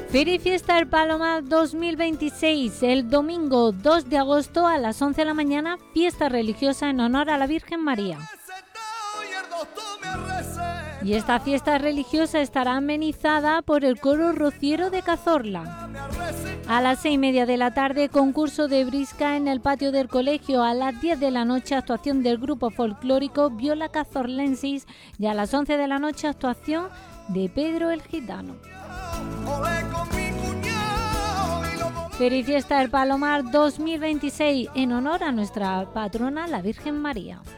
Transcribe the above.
Feria y Fiesta del Palomar 2026, el domingo 2 de agosto a las 11 de la mañana, fiesta religiosa en honor a la Virgen María. Y esta fiesta religiosa estará amenizada por el coro rociero de Cazorla. A las 6:30 de la tarde, concurso de brisca en el patio del colegio. A las 10 de la noche, actuación del grupo folclórico Viola Cazorlensis. Y a las 11 de la noche, actuación de Pedro el Gitano. Feria y Fiesta del Palomar 2026 en honor a nuestra patrona, la Virgen María.